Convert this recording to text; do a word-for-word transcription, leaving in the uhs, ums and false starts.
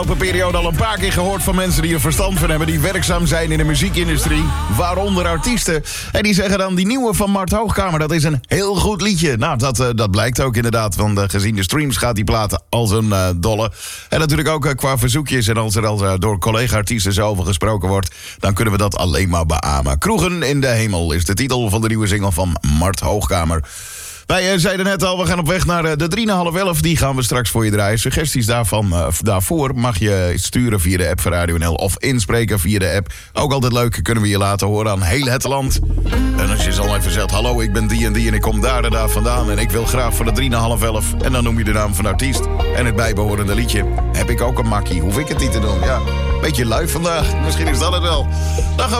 De periode al een paar keer gehoord van mensen die er verstand van hebben, die werkzaam zijn in de muziekindustrie, waaronder artiesten. En die zeggen dan, die nieuwe van Mart Hoogkamer, dat is een heel goed liedje. Nou, dat, uh, dat blijkt ook inderdaad, want uh, gezien de streams gaat die platen als een uh, dolle. En natuurlijk ook uh, qua verzoekjes, en als er al uh, door collega-artiesten zo over gesproken wordt, dan kunnen we dat alleen maar beamen. Kroegen in de hemel is de titel van de nieuwe single van Mart Hoogkamer. Wij zeiden net al, we gaan op weg naar de drie na half elf. Die gaan we straks voor je draaien. Suggesties daarvan, uh, daarvoor mag je sturen via de app van Radio N L of inspreken via de app. Ook altijd leuk, kunnen we je laten horen aan heel het land. En als je zo even zegt, hallo, ik ben die en die en ik kom daar en daar vandaan en ik wil graag voor de drie na half elf. En dan noem je de naam van de artiest en het bijbehorende liedje. Heb ik ook een makkie, hoef ik het niet te doen. Ja, beetje lui vandaag, misschien is dat het wel. Dan gaan we